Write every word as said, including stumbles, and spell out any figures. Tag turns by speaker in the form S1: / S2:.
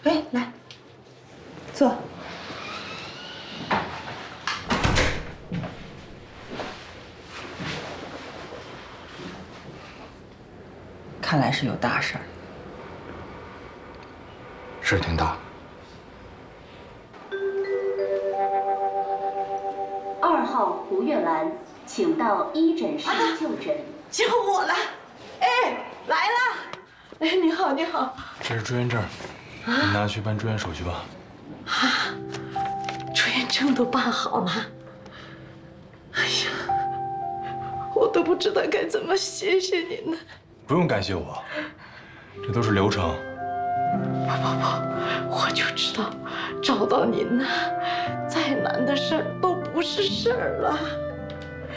S1: 哎，来，坐。看来是有大事儿。
S2: 事挺大。
S3: 二号胡月兰，请到一诊室就诊。
S1: 叫我了，哎，来了。哎，你好，你好。
S2: 这是住院证，你拿去办住院手续吧。
S1: 啊，住院证都办好了。哎呀，我都不知道该怎么谢谢您呢。
S2: 不用感谢我，这都是流程。
S1: 不不不，我就知道找到您呢，再难的事儿都不是事儿了。